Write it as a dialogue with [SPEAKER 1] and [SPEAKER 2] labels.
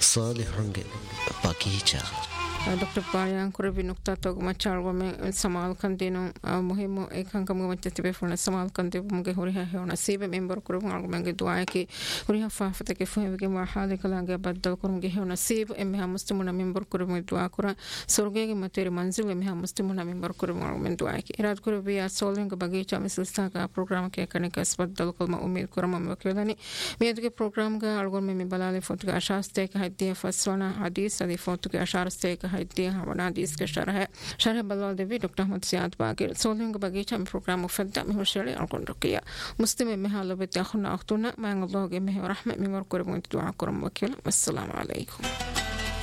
[SPEAKER 1] صالحونගේ بقيچا
[SPEAKER 2] دكتور بايان كوربي نقطة توغما چالغومي سمال كندينو مهمو ايكان كمغما تتبفون سمال كندي بمغي هوريها هيونا سيبه ممبر كوربي نغمغي دعاكي هوريها فافتك فهمغي مرحالي كلانغي بدل كورمغي هيونا سيب امها مستمونا ممبر كوربي دعا كورا سورغي متير منزل امها مستمونا ممبر كوربي نغمغي دعاكي اراد كوربي سولينغ بغيچا مسلستا پروگرام کے کنے کس بدل کلمہ امید کرم وکلانی میاد کے پروگرام کا الگون میں بلال فوت کا اشارستے کا ہدیہ فسونا حدیث ادی فوت کے اشارستے کا هديها وناديس شرح بلال دبي دكتور أحمد سياد باقر سولين بقية من برنامج مفدى من شري أركون رقية مستمع مهلا بتأخذنا أختنا مع الله جميع رحمة من مركور من دعاء كرم وكيل والسلام عليكم.